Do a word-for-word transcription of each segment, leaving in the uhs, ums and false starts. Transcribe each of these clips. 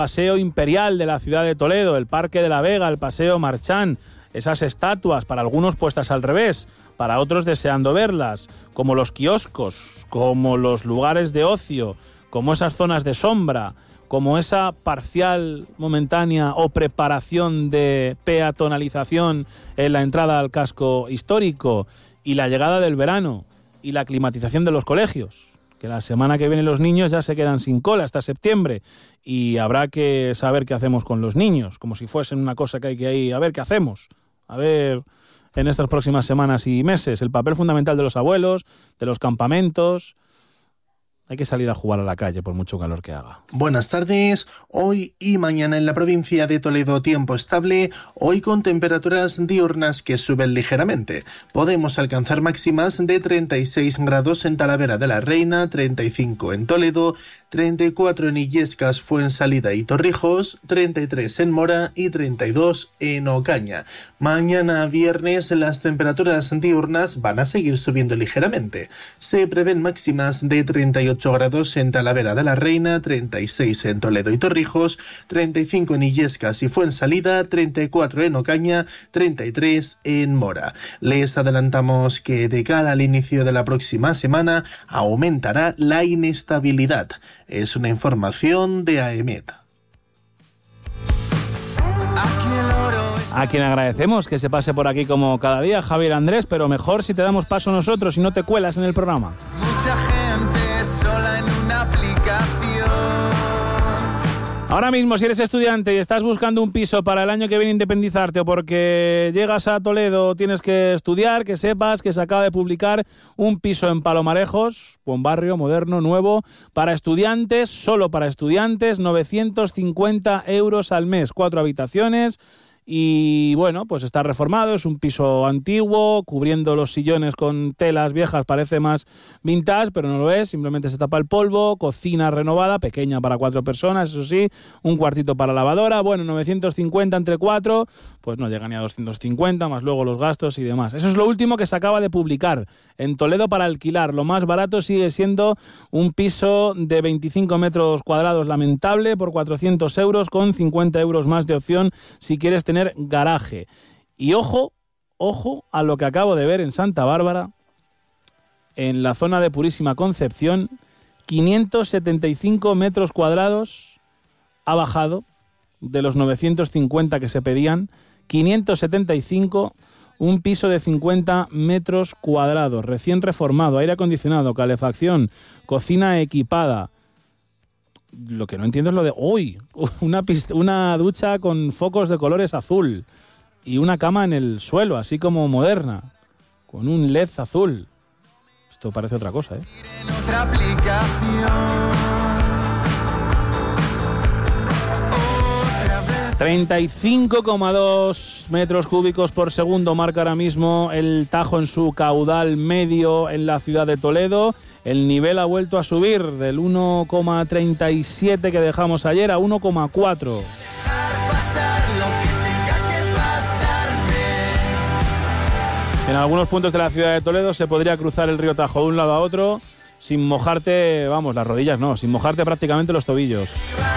Paseo imperial de la ciudad de Toledo, el Parque de la Vega, el Paseo Marchán, esas estatuas, para algunos puestas al revés, para otros deseando verlas, como los kioscos, como los lugares de ocio, como esas zonas de sombra, como esa parcial, momentánea o preparación de peatonalización en la entrada al casco histórico, y la llegada del verano y la climatización de los colegios, que la semana que viene los niños ya se quedan sin cola hasta septiembre y habrá que saber qué hacemos con los niños, como si fuesen una cosa que hay que ir a ver qué hacemos, a ver en estas próximas semanas y meses, el papel fundamental de los abuelos, de los campamentos. Hay que salir a jugar a la calle por mucho calor que haga. Buenas tardes. Hoy y mañana en la provincia de Toledo tiempo estable, hoy con temperaturas diurnas que suben ligeramente. Podemos alcanzar máximas de treinta y seis grados en Talavera de la Reina, treinta y cinco en Toledo, treinta y cuatro en Illescas, Fuensalida y Torrijos, treinta y tres en Mora y treinta y dos en Ocaña. Mañana viernes las temperaturas diurnas van a seguir subiendo ligeramente. Se prevén máximas de treinta y ocho grados en Talavera de la Reina, treinta y seis en Toledo y Torrijos, treinta y cinco en Illescas y Fuensalida, treinta y cuatro en Ocaña, treinta y tres en Mora. Les adelantamos que de cara al inicio de la próxima semana aumentará la inestabilidad. Es una información de A E M E T. A quien agradecemos que se pase por aquí como cada día, Javier Andrés, pero mejor si te damos paso nosotros y no te cuelas en el programa. Mucha gente sola en una aplicación. Ahora mismo, si eres estudiante y estás buscando un piso para el año que viene independizarte o porque llegas a Toledo, tienes que estudiar, que sepas que se acaba de publicar un piso en Palomarejos, buen barrio, moderno, nuevo, para estudiantes, solo para estudiantes, novecientos cincuenta euros al mes, cuatro habitaciones. Y bueno, pues está reformado, es un piso antiguo, cubriendo los sillones con telas viejas, parece más vintage, pero no lo es, simplemente se tapa el polvo, cocina renovada, pequeña para cuatro personas, eso sí, un cuartito para lavadora, bueno, novecientos cincuenta entre cuatro, pues no llega ni a doscientos cincuenta, más luego los gastos y demás. Eso es lo último que se acaba de publicar en Toledo para alquilar. Lo más barato sigue siendo un piso de veinticinco metros cuadrados lamentable por cuatrocientos euros, con cincuenta euros más de opción si quieres tener garaje. Y ojo, ojo a lo que acabo de ver en Santa Bárbara, en la zona de Purísima Concepción, quinientos setenta y cinco metros cuadrados, ha bajado de los novecientos cincuenta que se pedían, quinientos setenta y cinco, un piso de cincuenta metros cuadrados, recién reformado, aire acondicionado, calefacción, cocina equipada. Lo que no entiendo es lo de hoy, una, pist- una ducha con focos de colores azul y una cama en el suelo, así como moderna, con un L E D azul. Esto parece otra cosa, ¿eh? Otra aplicación. treinta y cinco coma dos metros cúbicos por segundo marca ahora mismo el Tajo en su caudal medio en la ciudad de Toledo. El nivel ha vuelto a subir del uno coma treinta y siete que dejamos ayer a uno coma cuatro. En algunos puntos de la ciudad de Toledo se podría cruzar el río Tajo de un lado a otro sin mojarte, vamos, las rodillas no, sin mojarte prácticamente los tobillos.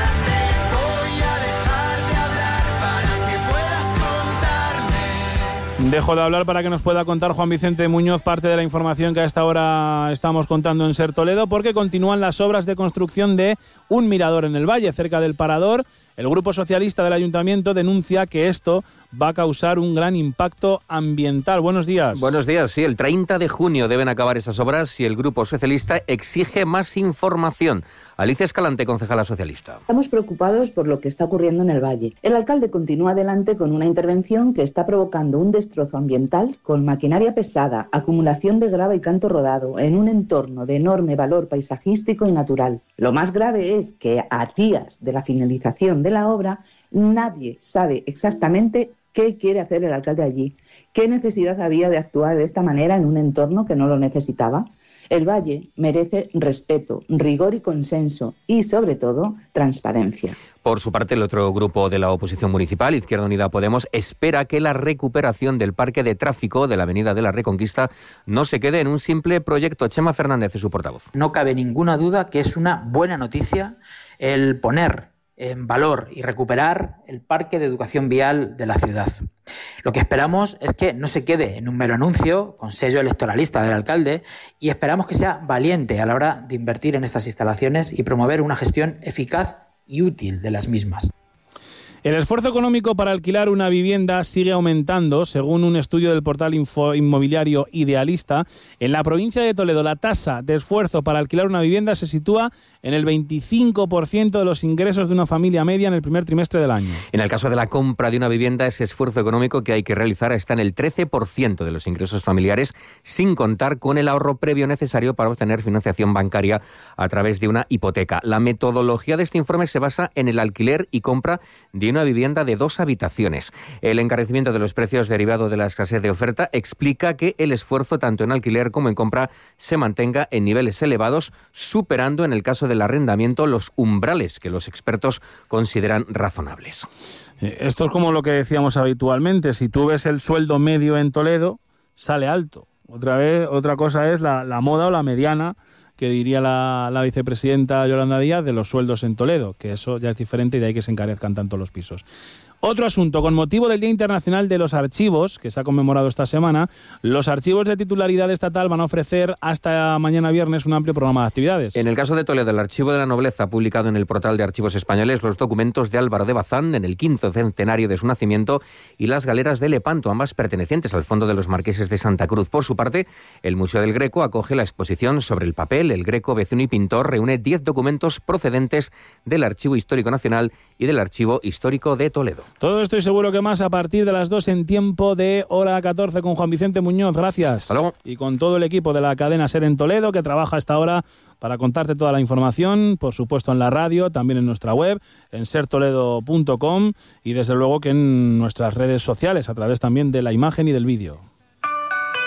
Dejo de hablar para que nos pueda contar Juan Vicente Muñoz parte de la información que a esta hora estamos contando en Ser Toledo, porque continúan las obras de construcción de un mirador en el valle, cerca del Parador. El Grupo Socialista del Ayuntamiento denuncia que esto va a causar un gran impacto ambiental. Buenos días. Buenos días, sí, el treinta de junio deben acabar esas obras y el Grupo Socialista exige más información. Alicia Escalante, concejala socialista. Estamos preocupados por lo que está ocurriendo en el valle. El alcalde continúa adelante con una intervención que está provocando un destrozo ambiental con maquinaria pesada, acumulación de grava y canto rodado en un entorno de enorme valor paisajístico y natural. Lo más grave es que a días de la finalización de la obra nadie sabe exactamente qué quiere hacer el alcalde allí, qué necesidad había de actuar de esta manera en un entorno que no lo necesitaba. El valle merece respeto, rigor y consenso y, sobre todo, transparencia. Por su parte, el otro grupo de la oposición municipal, Izquierda Unida Podemos, espera que la recuperación del parque de tráfico de la Avenida de la Reconquista no se quede en un simple proyecto. Chema Fernández es su portavoz. No cabe ninguna duda que es una buena noticia el poner en valor y recuperar el parque de educación vial de la ciudad. Lo que esperamos es que no se quede en un mero anuncio con sello electoralista del alcalde y esperamos que sea valiente a la hora de invertir en estas instalaciones y promover una gestión eficaz y útil de las mismas. El esfuerzo económico para alquilar una vivienda sigue aumentando, según un estudio del portal info inmobiliario Idealista. En la provincia de Toledo, la tasa de esfuerzo para alquilar una vivienda se sitúa en el veinticinco por ciento de los ingresos de una familia media en el primer trimestre del año. En el caso de la compra de una vivienda, ese esfuerzo económico que hay que realizar está en el trece por ciento de los ingresos familiares, sin contar con el ahorro previo necesario para obtener financiación bancaria a través de una hipoteca. La metodología de este informe se basa en el alquiler y compra de una vivienda de dos habitaciones. El encarecimiento de los precios derivado de la escasez de oferta explica que el esfuerzo tanto en alquiler como en compra se mantenga en niveles elevados, superando en el caso del arrendamiento los umbrales que los expertos consideran razonables. Esto es como lo que decíamos habitualmente. Si tú ves el sueldo medio en Toledo, sale alto. Otra vez, otra cosa es la, la moda o la mediana, que diría la, la vicepresidenta Yolanda Díaz, de los sueldos en Toledo, que eso ya es diferente y de ahí que se encarezcan tanto los pisos. Otro asunto, con motivo del Día Internacional de los Archivos, que se ha conmemorado esta semana, los archivos de titularidad estatal van a ofrecer hasta mañana viernes un amplio programa de actividades. En el caso de Toledo, el Archivo de la Nobleza ha publicado en el portal de Archivos Españoles los documentos de Álvaro de Bazán en el quinto centenario de su nacimiento y las galeras de Lepanto, ambas pertenecientes al Fondo de los Marqueses de Santa Cruz. Por su parte, el Museo del Greco acoge la exposición sobre el papel. El Greco, vecino y pintor, reúne diez documentos procedentes del Archivo Histórico Nacional y del Archivo Histórico de Toledo. Todo esto y seguro que más a partir de las dos en tiempo de hora catorce con Juan Vicente Muñoz. Gracias. Hasta luego. Y con todo el equipo de la cadena SER en Toledo, que trabaja a esta hora para contarte toda la información, por supuesto en la radio, también en nuestra web, en ser toledo punto com y desde luego que en nuestras redes sociales, a través también de la imagen y del vídeo.